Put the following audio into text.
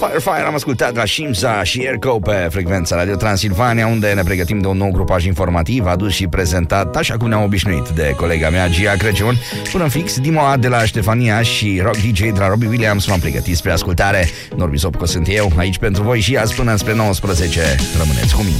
Fire am ascultat la Shimza și Airco pe frecvența Radio Transilvania, unde ne pregătim de un nou grupaj informativ adus și prezentat, așa cum ne-am obișnuit, de colega mea Gia Crăciun. Până fix, Dimoa de la Ștefania și Rock DJ de la Robbie Williams v-am pregătit spre ascultare. Norbi Sopco sunt eu, aici pentru voi și azi până spre 19. Rămâneți cu mine.